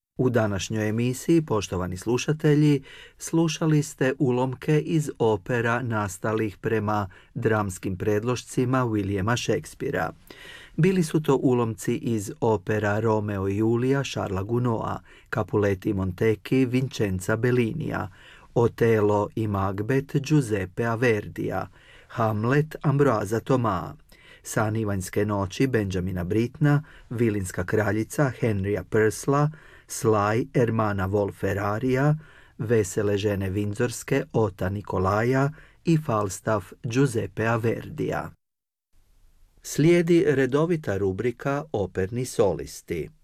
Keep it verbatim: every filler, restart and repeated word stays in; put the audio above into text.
U današnjoj emisiji, poštovani slušatelji, slušali ste ulomke iz opera nastalih prema dramskim predlošcima Williama Shakespearea. Bili su to ulomci iz opera Romeo i Julija Charlesa Gounoda, Capuleti Montecchi Vincenza Bellinija, Otelo i Macbeth Giuseppea Verdija, Hamlet Ambroisa Thomas, San Ivanjske noći Benjamina Brittena, Vilinska kraljica Henrya Purcella, Sly Ermana Wolf-Ferraria, Vesele žene Vindzorske Ota Nikolaja i Falstaff Giuseppea Verdija. Slijedi redovita rubrika Operni solisti.